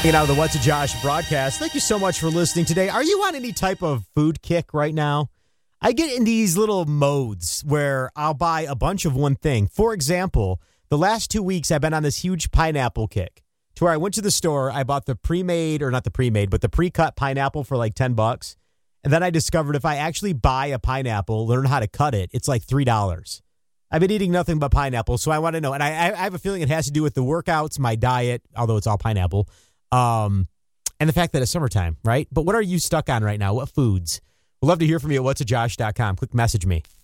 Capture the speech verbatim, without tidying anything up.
You know, the What's a Josh broadcast. Thank you so much for listening today. Are you on any type of food kick right now? I get in these little modes where I'll buy a bunch of one thing. For example, the last two weeks I've been on this huge pineapple kick to where I went to the store, I bought the pre-made, or not the pre-made, but the pre-cut pineapple for like ten bucks. And then I discovered if I actually buy a pineapple, learn how to cut it, it's like three dollars. I've been eating nothing but pineapple, so I want to know. And I, I have a feeling it has to do with the workouts, my diet, although it's all pineapple. Um, and the fact that it's summertime, right? But what are you stuck on right now? What foods? We'd love to hear from you at what's a josh dot com. Quick message me.